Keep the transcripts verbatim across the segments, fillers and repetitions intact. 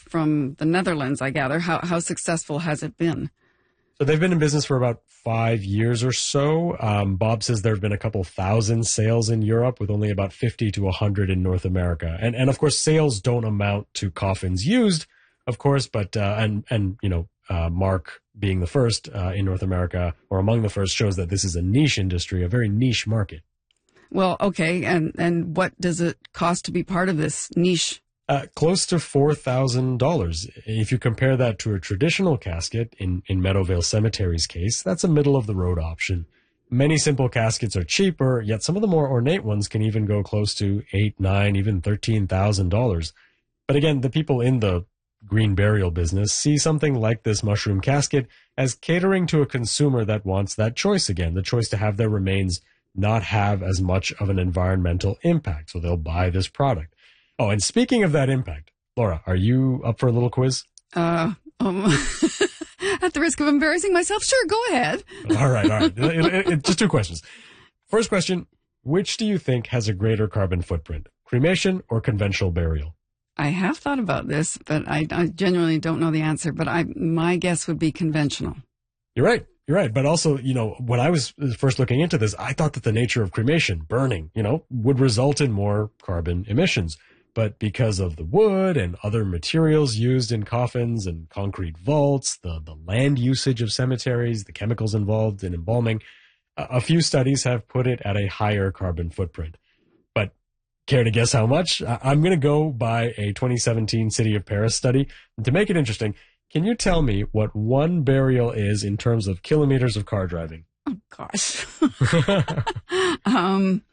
from the Netherlands, I gather. How, how successful has it been? So they've been in business for about five years or so. Um, Bob says there have been a couple thousand sales in Europe with only about fifty to one hundred in North America. And, and of course, sales don't amount to coffins used, of course, but, uh, and, and, you know, uh, Mark being the first uh, in North America or among the first shows that this is a niche industry, a very niche market. Well, okay. And, and what does it cost to be part of this niche? Uh, close to four thousand dollars. If you compare that to a traditional casket, in, in Meadowvale Cemetery's case, that's a middle-of-the-road option. Many simple caskets are cheaper, yet some of the more ornate ones can even go close to eight, nine, even thirteen thousand dollars. But again, the people in the green burial business see something like this mushroom casket as catering to a consumer that wants that choice again, the choice to have their remains not have as much of an environmental impact. So they'll buy this product. Oh, and speaking of that impact, Laura, are you up for a little quiz? Uh, um, at the risk of embarrassing myself, sure, go ahead. All right, all right. It, it, it, just two questions. First question, which do you think has a greater carbon footprint, cremation or conventional burial? I have thought about this, but I, I genuinely don't know the answer, but I my guess would be conventional. You're right. You're right. But also, you know, when I was first looking into this, I thought that the nature of cremation, burning, you know, would result in more carbon emissions. But because of the wood and other materials used in coffins and concrete vaults, the, the land usage of cemeteries, the chemicals involved in embalming, a, a few studies have put it at a higher carbon footprint. But care to guess how much? I, I'm going to go by a twenty seventeen City of Paris study. And to make it interesting, can you tell me what one burial is in terms of kilometers of car driving? Oh, gosh. um...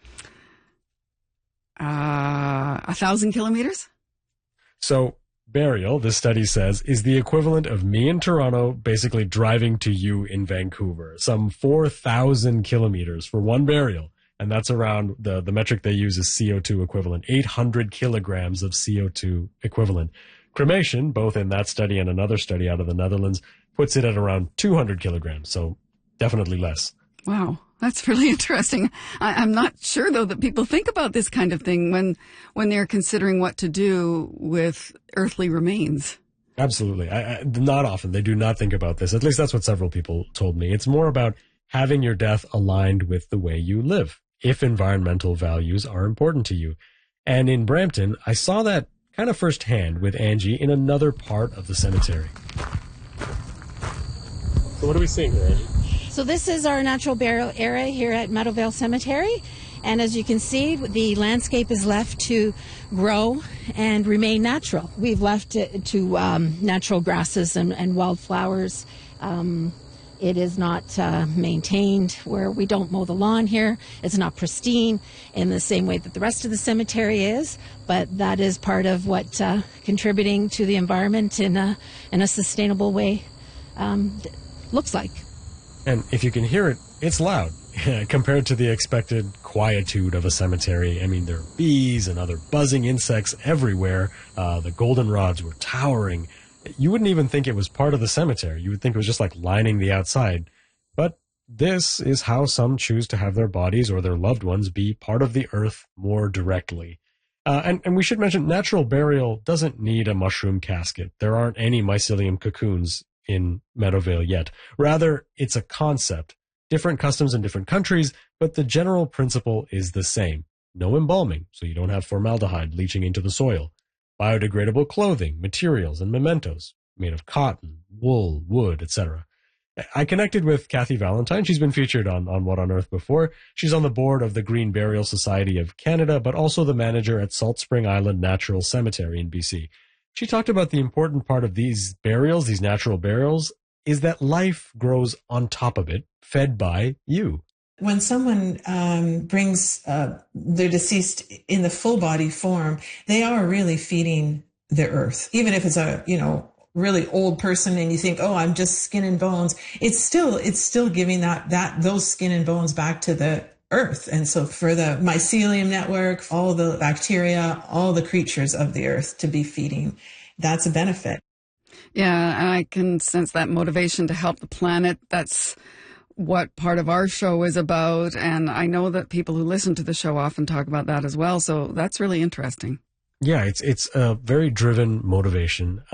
Uh, a thousand kilometers? So burial, this study says, is the equivalent of me in Toronto basically driving to you in Vancouver. Some four thousand kilometers for one burial. And that's around, the, the metric they use is C O two equivalent, eight hundred kilograms of C O two equivalent. Cremation, both in that study and another study out of the Netherlands, puts it at around two hundred kilograms. So definitely less. Wow. That's really interesting. I, I'm not sure, though, that people think about this kind of thing when when they're considering what to do with earthly remains. Absolutely. I, I, not often. They do not think about this. At least that's what several people told me. It's more about having your death aligned with the way you live, if environmental values are important to you. And in Brampton, I saw that kind of firsthand with Angie in another part of the cemetery. So what are we seeing here, Angie? So this is our natural burial area here at Meadowvale Cemetery. And as you can see, the landscape is left to grow and remain natural. We've left it to um, natural grasses and, and wildflowers. Um, it is not uh, maintained where we don't mow the lawn here. It's not pristine in the same way that the rest of the cemetery is. But that is part of what uh, contributing to the environment in a, in a sustainable way um, looks like. And if you can hear it, it's loud compared to the expected quietude of a cemetery. I mean, there are bees and other buzzing insects everywhere. Uh, the goldenrods were towering. You wouldn't even think it was part of the cemetery. You would think it was just like lining the outside. But this is how some choose to have their bodies or their loved ones be part of the earth more directly. Uh, and, and we should mention natural burial doesn't need a mushroom casket. There aren't any mycelium cocoons in Meadowvale yet. Rather, it's a concept. Different customs in different countries, but the general principle is the same. No embalming, so you don't have formaldehyde leaching into the soil. Biodegradable clothing, materials, and mementos made of cotton, wool, wood, et cetera. I connected with Kathy Valentine. She's been featured on, on What on Earth before. She's on the board of the Green Burial Society of Canada, but also the manager at Salt Spring Island Natural Cemetery in B C. She talked about the important part of these burials, these natural burials, is that life grows on top of it, fed by you. When someone um, brings uh, their deceased in the full body form, they are really feeding the earth. Even if it's a, you know, really old person and you think, oh, I'm just skin and bones, it's still, it's still giving that, that, those skin and bones back to the earth. And so for the mycelium network, all the bacteria, all the creatures of the earth to be feeding, that's a benefit. Yeah, and I can sense that motivation to help the planet. That's what part of our show is about. And I know that people who listen to the show often talk about that as well. So that's really interesting. Yeah, it's it's a very driven motivation.